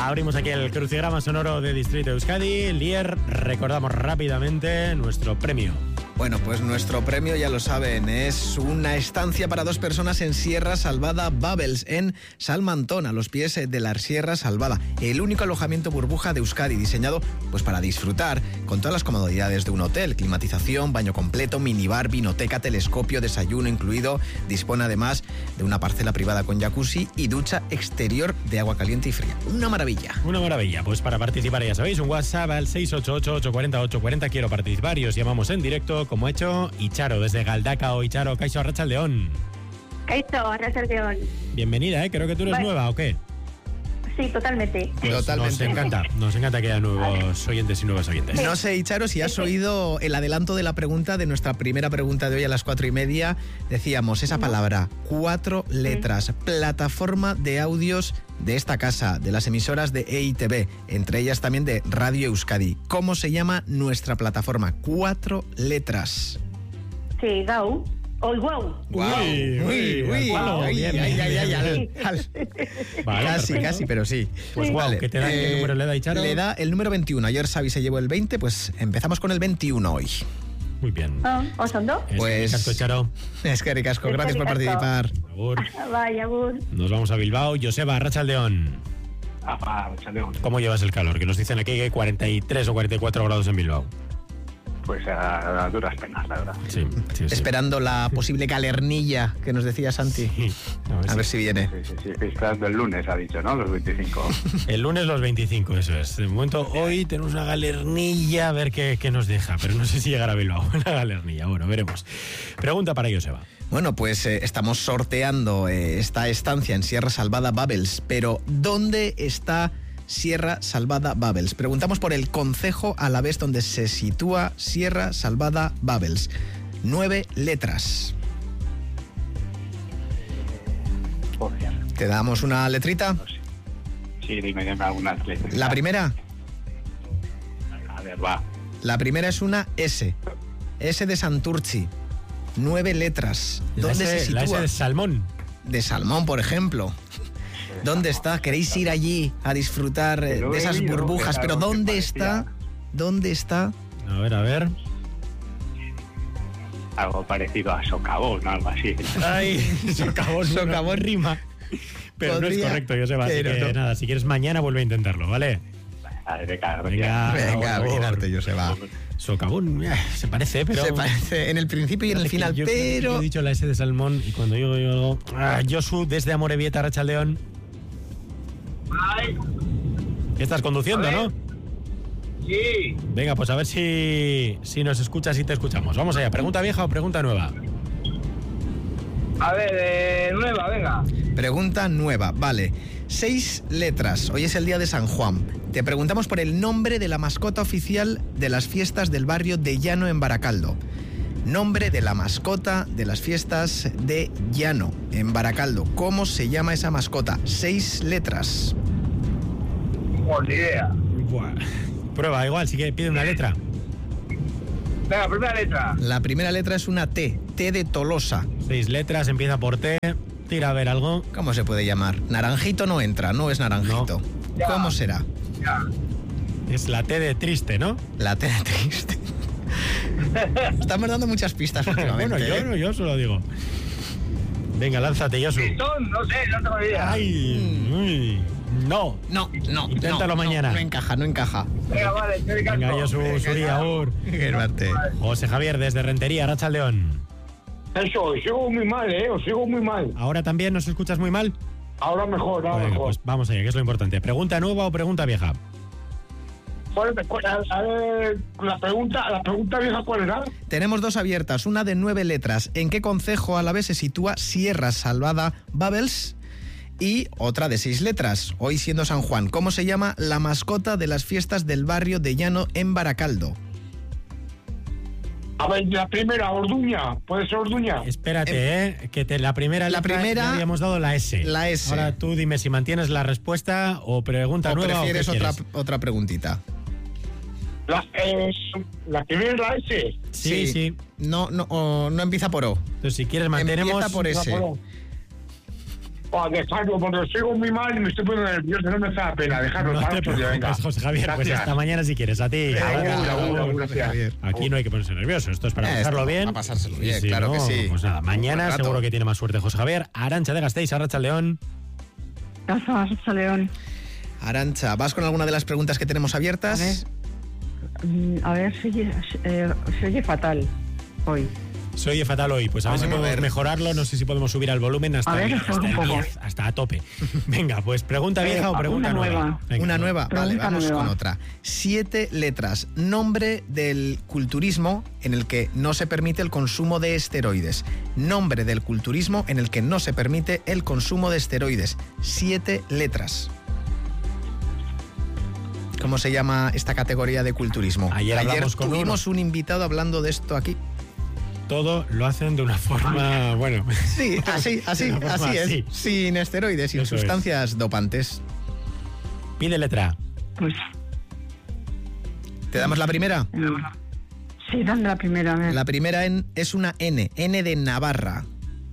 Abrimos aquí el crucigrama sonoro de Distrito Euskadi. Lier, recordamos rápidamente nuestro premio. Bueno, pues nuestro premio, ya lo saben, es una estancia para 2 personas en Sierra Salvada Bubbles, en Salmantón, a los pies de la Sierra Salvada. El único alojamiento burbuja de Euskadi, diseñado pues para disfrutar con todas las comodidades de un hotel. Climatización, baño completo, minibar, vinoteca, telescopio, desayuno incluido. Dispone además de una parcela privada con jacuzzi y ducha exterior de agua caliente y fría. Una maravilla. Una maravilla. Pues para participar, ya sabéis, un WhatsApp al 688-840-840. Quiero participar y os llamamos en directo, como ha hecho Icharo desde Galdacao. Icharo, Kaixo Arratsaldeon. Kaixo Arratsaldeon. Bienvenida, creo que tú eres nueva, ¿o qué? Sí, totalmente. Pues totalmente. Nos encanta que haya nuevos oyentes y nuevos oyentes. No sé, Icharo, si has oído el adelanto de la pregunta, de nuestra primera pregunta de hoy a las 4:30. Decíamos esa palabra, 4 letras, plataforma de audios de esta casa, de las emisoras de EITB, entre ellas también de Radio Euskadi. ¿Cómo se llama nuestra plataforma? 4 letras. Sí, Gau. ¡Oh, wow! Casi, pero sí. Pues wow, ¿qué te da? ¿Qué número le da, Icharo? Le da el número 21. Ayer Xavi se llevó el 20, pues empezamos con el 21 hoy. Muy bien. ¿O son dos? Pues... Casco, Icharo. Es que ricasco, gracias por participar. Vaya, agur. Nos vamos a Bilbao. Joseba, Arratsaldeon. ¿Cómo llevas el calor? Que nos dicen aquí que hay 43 o 44 grados en Bilbao. Pues a duras penas, la verdad. Sí. Esperando la posible galernilla que nos decía Santi. Sí. A ver si viene. Sí. Esperando el lunes, ha dicho, ¿no? Los 25. El lunes los 25, eso es. De momento, hoy tenemos una galernilla, a ver qué nos deja. Pero no sé si llegará a Bilbao una galernilla. Bueno, veremos. Pregunta para Joseba. Bueno, pues estamos sorteando esta estancia en Sierra Salvada Bubbles. Pero, ¿dónde está Sierra Salvada Bubbles? Preguntamos por el concejo alavés donde se sitúa Sierra Salvada Bubbles. 9 letras. ¿Te damos una letrita? Sí, dime algunas letras. ¿La primera? A ver, va. La primera es una S. S de Santurchi. 9 letras. ¿Dónde se sitúa? La S de salmón. De salmón, por ejemplo. ¿Dónde está? ¿Queréis ir allí a disfrutar de esas burbujas? Pero ¿dónde está? ¿Dónde está? A ver. Algo parecido a socavón, algo así. Ay, socavón rima. Pero no es correcto, Joseba. Así que nada, si quieres mañana vuelve a intentarlo, ¿vale? Venga, bien arte, Joseba. Socavón, se parece, pero... Se parece en el principio y en el final, pero... Yo he dicho la S de salmón y cuando yo Josu, desde Amorebieta, Arratsaldeon. Estás conduciendo, ¿no? Sí. Venga, pues a ver si nos escuchas y te escuchamos. Vamos allá, ¿pregunta vieja o pregunta nueva? A ver, nueva, venga. Pregunta nueva, vale. 6 letras. Hoy es el día de San Juan. Te preguntamos por el nombre de la mascota oficial de las fiestas del barrio de Llano en Baracaldo. Nombre de la mascota de las fiestas de Llano en Baracaldo. ¿Cómo se llama esa mascota? 6 letras. Ni idea. Buah. Prueba, igual, si quieres, pide una letra. Venga, primera letra. La primera letra es una T. T de Tolosa. 6 letras, empieza por T. Tira a ver algo. ¿Cómo se puede llamar? Naranjito no entra, no es naranjito. No. ¿Cómo será? Ya. Es la T de triste, ¿no? La T de triste. Estamos dando muchas pistas últimamente. Bueno, yo solo digo. Venga, lánzate, Josu. No sé, no tengo idea. Ay, uy. No. Inténtalo mañana. No encaja. Venga, vale, Venga, Josu, Suri, agur. José Javier, desde Rentería, Arratsaldeon. Eso, os sigo muy mal, os sigo muy mal. ¿Ahora también nos escuchas muy mal? Ahora mejor, Venga, pues vamos allá, que es lo importante. ¿Pregunta nueva o pregunta vieja? A ver, la pregunta vieja, ¿cuál era? Tenemos 2 abiertas, una de 9 letras. ¿En qué concejo alavés se sitúa Sierra Salvada Bubbles? Y otra de 6 letras, hoy siendo San Juan. ¿Cómo se llama la mascota de las fiestas del barrio de Llano en Baracaldo? A ver, la primera, Orduña. ¿Puede ser Orduña? Espérate, que la primera ya habíamos dado la S. La S. Ahora tú dime si mantienes la respuesta o pregunta nueva. ¿O prefieres quieres? otra preguntita? La primera es la S. Sí. No empieza por O. Entonces, si quieres, mantenemos... Empieza por S. O dejarlo, porque sigo muy mal y me estoy poniendo nervioso, no me da pena dejarlo. No te preocupes, José Javier, pues Gracias. hasta mañana si quieres. A ti. Gracias. Aquí no hay que ponerse nervioso, esto es para pasarlo bien. Para pasárselo Y bien, si claro no, que sí. Pues nada, mañana Buen rato. seguro que tiene más suerte José Javier. Arantxa de Gasteiz, Arratsaldeon. León. Arantxa, ¿vas con alguna de las preguntas que tenemos abiertas? A ver, se oye fatal hoy. Se oye fatal hoy, pues a ver si Vamos a podemos ver. mejorarlo, no sé si podemos subir al volumen hasta, A ver, hasta un el poco. 10, hasta a tope. Venga, pues pregunta vieja o pregunta una nueva. nueva. Venga. Una nueva, vale, Pregunta vamos nueva. con otra. 7 letras. Nombre del culturismo en el que no se permite el consumo de esteroides. Nombre del culturismo en el que no se permite el consumo de esteroides. 7 letras. ¿Cómo se llama esta categoría de culturismo? Ayer hablamos con tuvimos un invitado hablando de esto aquí. Todo lo hacen de una forma, bueno. Sí, así De una forma es. así. Sin esteroides, sin Eso es. sustancias dopantes. Pide letra. Pues ¿Te damos la primera? sí, dame la primera. A ver. La primera es una N de Navarra.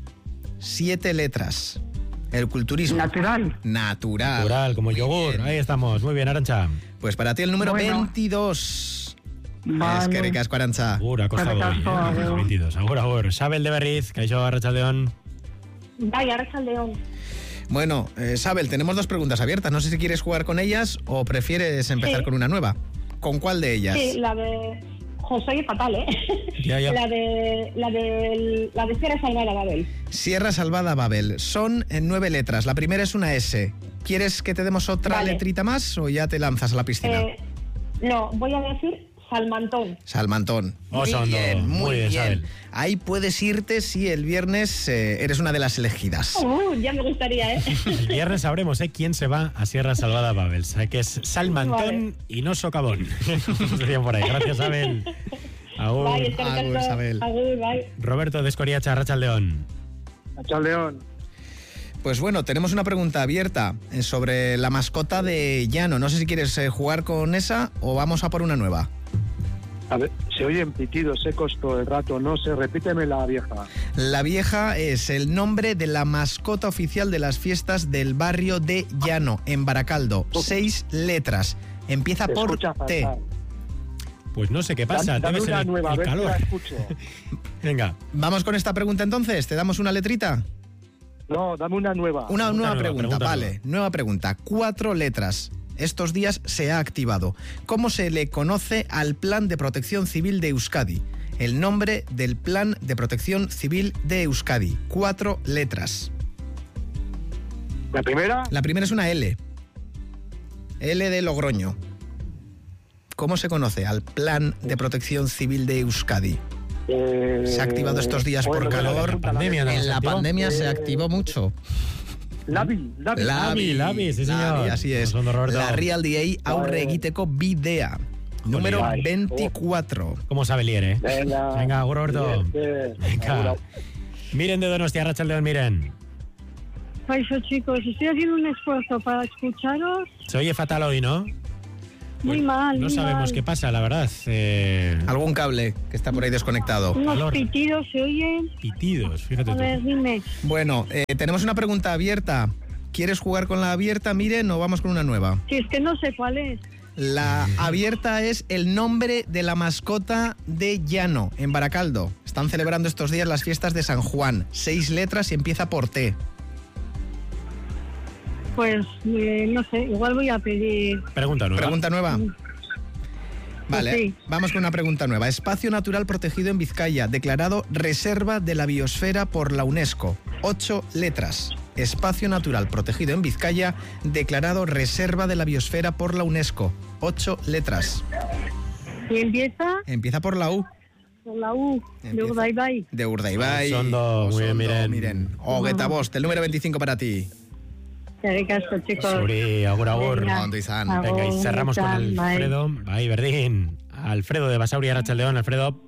7 letras. El culturismo. Natural. Natural. Natural, como Muy yogur. bien. Ahí estamos. Muy bien, Arantxa. Pues para ti el número Bueno. 22. Vale. Es que ricasco, Arantxa. Agur, ha costado hoy, Eskerrik asko, agur. 22. Agur. Sabel de Berriz, Kaixo, Arratsaldeon. Vaya, León. Bueno, Sabel, tenemos 2 preguntas abiertas. No sé si quieres jugar con ellas o prefieres empezar Sí. con una nueva. ¿Con cuál de ellas? Sí, la de... José y fatal, ¿eh? Ya. La de Sierra Salvada, Babel. Sierra Salvada Babel. Son 9 letras. La primera es una S. ¿Quieres que te demos otra Vale. letrita más o ya te lanzas a la piscina? No, voy a decir Salmantón. Salmantón. Osondo. Muy Muy bien, bien. Sabel. Ahí puedes irte si el viernes eres una de las elegidas. Ya me gustaría, ¿eh? El viernes sabremos quién se va a Sierra Salvada Babel. Sabe que es Salmantón Vale. y no Socavón. Eso sería por ahí. Gracias, Abel. Agur. Bye, eskerrik Agur, asko. Sabel. Agur, bye. Roberto de Escoriacha, Arratsaldeon. León. Pues bueno, tenemos una pregunta abierta sobre la mascota de Llano. No sé si quieres jugar con esa o vamos a por una nueva. A ver, se oyen pitidos secos todo el rato, no sé, repíteme la vieja. La vieja es el nombre de la mascota oficial de las fiestas del barrio de Llano, en Baracaldo. 6 letras. Empieza Se por escucha T. fatal. Pues no sé qué pasa. Dame Debe ser una el, nueva, a el ver si calor. la escucho. Venga. Vamos con esta pregunta entonces. ¿Te damos una letrita? No, dame una nueva. Una nueva pregunta, pregunta vale. nueva. Nueva pregunta. 4 letras. Estos días se ha activado. ¿Cómo se le conoce al Plan de Protección Civil de Euskadi? El nombre del Plan de Protección Civil de Euskadi. 4 letras. ¿La primera? La primera es una L. L de Logroño. ¿Cómo se conoce al Plan de Protección Civil de Euskadi? Se ha activado estos días por calor. pandemia, ¿no? En la pandemia se activó mucho. Labi. Labi, sí, señor. Labi, así es. Osondo, Roberto. La Realdiei aurre egiteko bidea. Número Vale. 24. ¿Cómo sabe Lier, eh? Venga, agur, Roberto. Venga. Miren de Donostia, Arratsaldeon, miren. Eso, chicos, estoy haciendo un esfuerzo para escucharos. Se oye fatal hoy, ¿no? Muy mal. No muy sabemos mal. qué pasa, la verdad. Algún cable que está por ahí desconectado. Unos calor. pitidos se oyen. Pitidos, fíjate A ver, tú. dime. Bueno, tenemos una pregunta abierta. ¿Quieres jugar con la abierta, Miren, o vamos con una nueva? Si es que no sé cuál es. La abierta es el nombre de la mascota de Llano, en Baracaldo. Están celebrando estos días las fiestas de San Juan. 6 letras y empieza por T. Pues no sé, igual voy a pedir. Pregunta nueva. ¿Pregunta nueva? Vale, Sí. vamos con una pregunta nueva. Espacio natural protegido en Vizcaya, declarado Reserva de la Biosfera por la UNESCO. 8 letras. Espacio natural protegido en Vizcaya, declarado Reserva de la Biosfera por la UNESCO. 8 letras. Y empieza Empieza por la U. por la U de Empieza. Urdaibai. De Urdaibai. Osondo, muy bien, Miren. Oguetabost, el número 25 para ti. Qué casco, chicos. Suri, agur, agur. Venga. Ondo izan. Agur. Venga, y cerramos con Bye. Alfredo. Ahí, Berdín. Alfredo de Basauri, Arratsaldeon, Alfredo.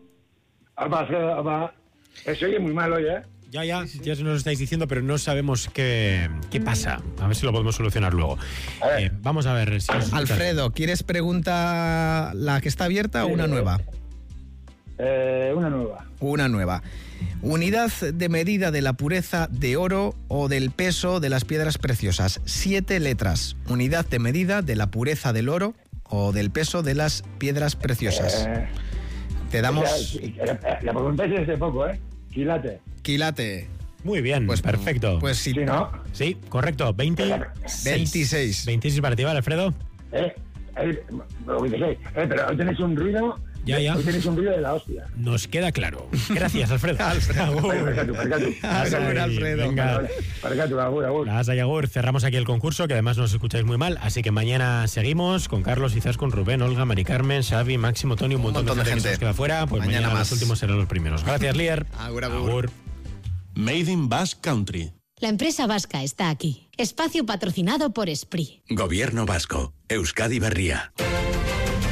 Se oye muy mal hoy, ¿eh? Ya nos lo estáis diciendo, pero no sabemos qué pasa. A ver si lo podemos solucionar luego. Vamos a ver si os escuchas. Alfredo, ¿quieres pregunta la que está abierta o una nueva? Una nueva. Una nueva. Unidad de medida de la pureza de oro o del peso de las piedras preciosas. 7 letras. Unidad de medida de la pureza del oro o del peso de las piedras preciosas. Te damos... La preguntáis desde poco, ¿eh? Quilate. Muy bien, pues perfecto. Pues sí. ¿Sí, no? Sí, correcto. 26. 26 para ti, ¿vale, Alfredo? 26. Pero hoy tenéis un ruido... Ya. Hoy tenéis un ruido de la hostia. Nos queda claro. Gracias, Alfredo. Agur, Alfredo. Venga. Agur. Agur. Cerramos aquí el concurso, que además nos escucháis muy mal. Así que mañana seguimos con Carlos, quizás con Rubén, Olga, Mari Carmen, Xavi, Máximo, Tony, un montón de gente que nos queda fuera. Pues mañana más. Los últimos serán los primeros. Gracias, Lier. Agur. Made in Basque Country. La empresa vasca está aquí. Espacio patrocinado por Esprit. Gobierno vasco. Euskadi Berria.